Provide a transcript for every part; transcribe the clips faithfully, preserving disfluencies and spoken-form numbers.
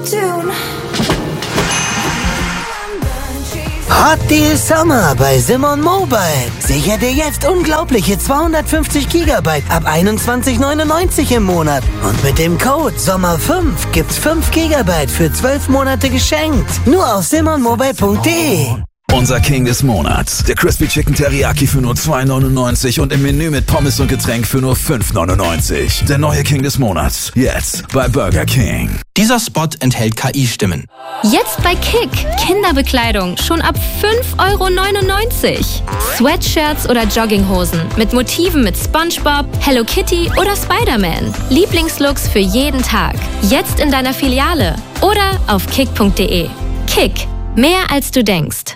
Hot Deal Summer bei Simon Mobile. Sicher dir jetzt unglaubliche zweihundertfünfzig Gigabyte ab einundzwanzig neunundneunzig im Monat. Und mit dem Code Sommer fünf gibt's fünf Gigabyte für zwölf Monate geschenkt. Nur auf simon mobile punkt de. Unser King des Monats. Der Crispy Chicken Teriyaki für nur zwei neunundneunzig und im Menü mit Pommes und Getränk für nur fünf neunundneunzig. Der neue King des Monats. Jetzt bei Burger King. Dieser Spot enthält K I-Stimmen. Jetzt bei Kick. Kinderbekleidung schon ab fünf Euro neunundneunzig. Sweatshirts oder Jogginghosen mit Motiven mit SpongeBob, Hello Kitty oder Spider-Man. Lieblingslooks für jeden Tag. Jetzt in deiner Filiale oder auf kick punkt de. Kick. Mehr als du denkst.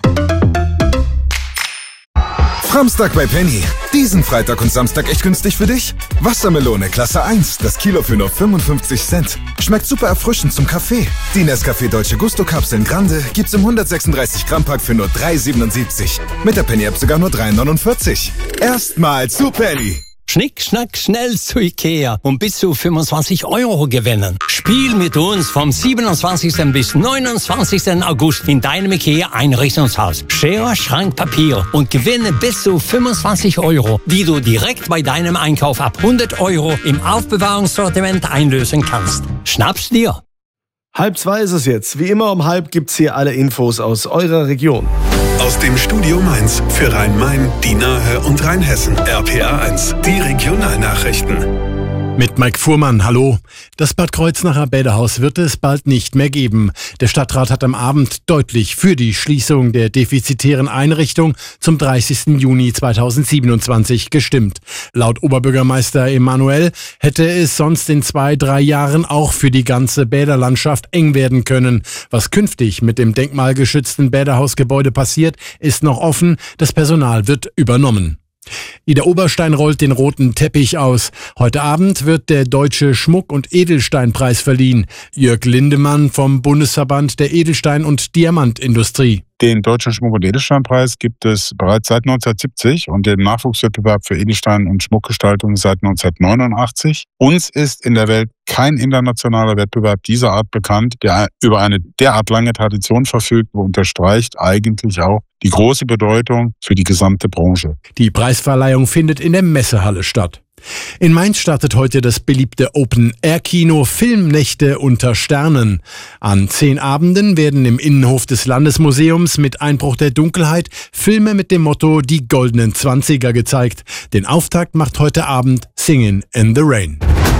Samstag bei Penny. Diesen Freitag und Samstag echt günstig für dich? Wassermelone Klasse eins, das Kilo für nur fünfundfünfzig Cent. Schmeckt super erfrischend zum Kaffee. Die Nescafé Dolce Gusto Kapseln Grande gibt's im hundertsechsunddreißig Gramm Pack für nur drei siebenundsiebzig. Mit der Penny App sogar nur drei neunundvierzig. Erstmal zu Penny. Schnick, schnack, schnell zu Ikea und bis zu fünfundzwanzig Euro gewinnen. Spiel mit uns vom siebenundzwanzigsten bis neunundzwanzigsten August in deinem Ikea Einrichtungshaus. Schere, Schrank, Papier und gewinne bis zu fünfundzwanzig Euro, die du direkt bei deinem Einkauf ab hundert Euro im Aufbewahrungssortiment einlösen kannst. Schnapp's dir! Halb zwei ist es jetzt. Wie immer um halb gibt's hier alle Infos aus eurer Region. Aus dem Studio Mainz für Rhein-Main, die Nahe und Rheinhessen. R P A eins, die Regionalnachrichten. Mit Mike Fuhrmann, hallo. Das Bad Kreuznacher Bäderhaus wird es bald nicht mehr geben. Der Stadtrat hat am Abend deutlich für die Schließung der defizitären Einrichtung zum dreißigsten Juni zweitausendsiebenundzwanzig gestimmt. Laut Oberbürgermeister Emanuel hätte es sonst in zwei, drei Jahren auch für die ganze Bäderlandschaft eng werden können. Was künftig mit dem denkmalgeschützten Bäderhausgebäude passiert, ist noch offen. Das Personal wird übernommen. Ida Oberstein rollt den roten Teppich aus. Heute Abend wird der Deutsche Schmuck- und Edelsteinpreis verliehen. Jörg Lindemann vom Bundesverband der Edelstein- und Diamantindustrie. Den Deutschen Schmuck- und Edelsteinpreis gibt es bereits seit neunzehnhundertsiebzig und den Nachwuchswettbewerb für Edelstein- und Schmuckgestaltung seit neunzehnhundertneunundachtzig. Uns ist in der Welt kein internationaler Wettbewerb dieser Art bekannt, der über eine derart lange Tradition verfügt und unterstreicht eigentlich auch die große Bedeutung für die gesamte Branche. Die Preisverleihung findet in der Messehalle statt. In Mainz startet heute das beliebte Open-Air-Kino Filmnächte unter Sternen. An zehn Abenden werden im Innenhof des Landesmuseums mit Einbruch der Dunkelheit Filme mit dem Motto Die goldenen Zwanziger gezeigt. Den Auftakt macht heute Abend Singin' in the Rain.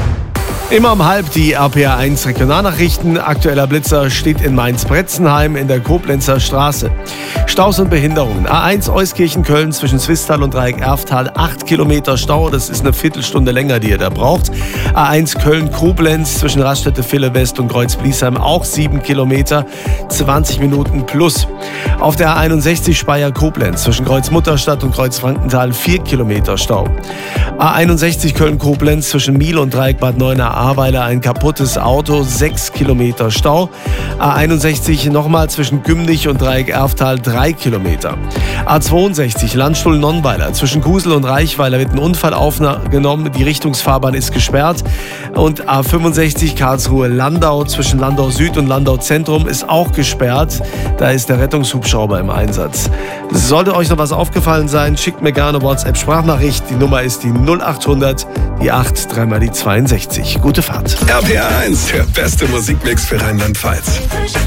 Immer um halb die R P A eins Regionalnachrichten. Aktueller Blitzer steht in Mainz-Bretzenheim in der Koblenzer Straße. Staus und Behinderungen. A eins Euskirchen-Köln zwischen Zwistal und Dreieck-Erftal. acht Kilometer Stau, das ist eine Viertelstunde länger, die ihr da braucht. A eins Köln-Koblenz zwischen Raststätte-Ville-West und Kreuz-Bliesheim auch sieben Kilometer, zwanzig Minuten plus. Auf der A einundsechzig Speyer-Koblenz zwischen Kreuz-Mutterstadt und Kreuz-Frankenthal vier Kilometer Stau. A einundsechzig Köln-Koblenz zwischen Miel und Dreieck-Bad Neuenahr Ahrweiler ein kaputtes Auto, sechs Kilometer Stau. A einundsechzig nochmal zwischen Gümnich und Dreieck-Erftal drei Kilometer. A zweiundsechzig Landstuhl-Nonnweiler zwischen Kusel und Reichweiler wird ein Unfall aufgenommen. Die Richtungsfahrbahn ist gesperrt. Und A fünfundsechzig Karlsruhe-Landau zwischen Landau Süd und Landau Zentrum ist auch gesperrt. Da ist der Rettungshubschrauber im Einsatz. Sollte euch noch was aufgefallen sein, schickt mir gerne WhatsApp-Sprachnachricht. Die Nummer ist die null achthundert, die acht, dreimal die zweiundsechzig. Gute Fahrt. R P A eins, der beste Musikmix für Rheinland-Pfalz.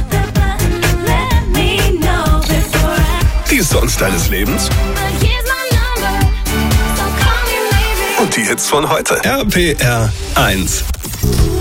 Die Songs deines Lebens und die Hits von heute. R P R eins.